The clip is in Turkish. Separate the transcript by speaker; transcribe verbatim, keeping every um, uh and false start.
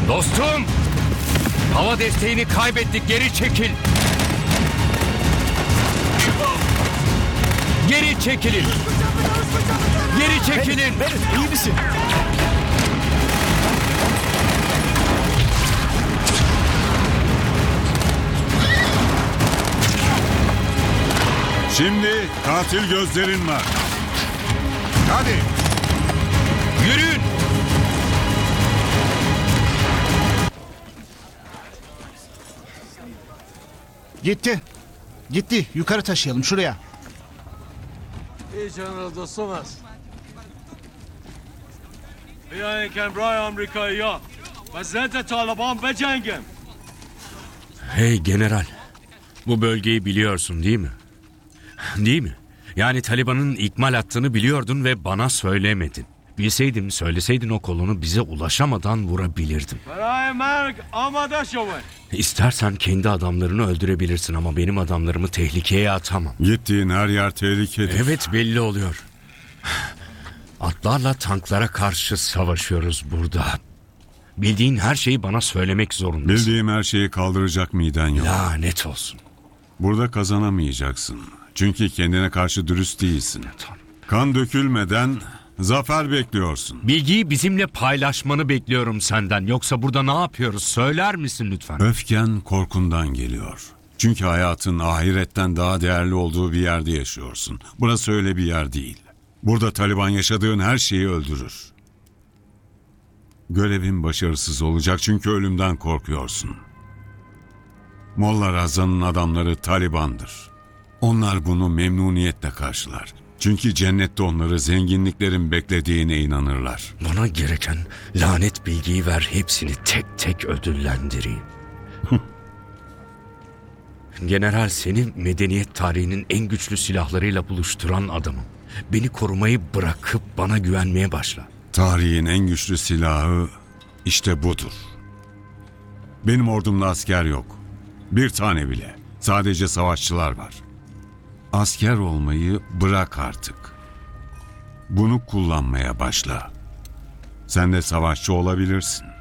Speaker 1: Dostum! Hava desteğini kaybettik. Geri çekil. Geri çekilin. Geri çekilin.
Speaker 2: Bennett, iyi misin?
Speaker 3: Şimdi katil gözlerin var. Hadi.
Speaker 1: Yürüyün.
Speaker 2: Gitti. Gitti. Yukarı taşıyalım şuraya.
Speaker 4: ای جنرال دوستم است بیاین که برای آمریکایی ها و ضد طالبان بجنگیم.
Speaker 1: Hey general. Bu bölgeyi biliyorsun değil mi? Değil mi? Yani Taliban'ın ikmal attığını biliyordun ve bana söylemedin. Bilseydim, söyleseydin o kolunu bize ulaşamadan vurabilirdim.
Speaker 4: برای مرگ آماده شوید.
Speaker 1: İstersen kendi adamlarını öldürebilirsin ama benim adamlarımı tehlikeye atamam.
Speaker 3: Gittiğin her yer tehlikeli.
Speaker 1: Evet, belli oluyor. Atlarla tanklara karşı savaşıyoruz burada. Bildiğin her şeyi bana söylemek zorundasın.
Speaker 3: Bildiğim her şeyi kaldıracak miden yok.
Speaker 1: Lanet olsun.
Speaker 3: Burada kazanamayacaksın. Çünkü kendine karşı dürüst değilsin.
Speaker 1: Tanrım.
Speaker 3: Kan dökülmeden zafer bekliyorsun.
Speaker 1: Bilgiyi bizimle paylaşmanı bekliyorum senden. Yoksa burada ne yapıyoruz? Söyler misin lütfen?
Speaker 3: Öfken korkundan geliyor. Çünkü hayatın ahiretten daha değerli olduğu bir yerde yaşıyorsun. Burası öyle bir yer değil. Burada Taliban yaşadığın her şeyi öldürür. Görevin başarısız olacak çünkü ölümden korkuyorsun. Molla Razan'ın adamları Taliban'dır. Onlar bunu memnuniyetle karşılar. Çünkü cennette onları zenginliklerin beklediğine inanırlar.
Speaker 1: Bana gereken lanet bilgiyi ver, hepsini tek tek ödüllendireyim. General, seni medeniyet tarihinin en güçlü silahlarıyla buluşturan adamım. Beni korumayı bırakıp bana güvenmeye başla.
Speaker 3: Tarihin en güçlü silahı işte budur. Benim ordumda asker yok. Bir tane bile. Sadece savaşçılar var. Asker olmayı bırak artık. Bunu kullanmaya başla. Sen de savaşçı olabilirsin.